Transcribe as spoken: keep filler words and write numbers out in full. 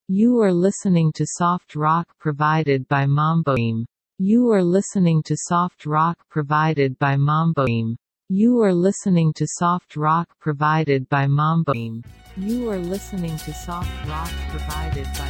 You are listening to soft rock provided by Mamboim. You are listening to soft rock provided by Mamboim. You are listening to soft rock provided by Mamboim. You are listening to soft rock provided by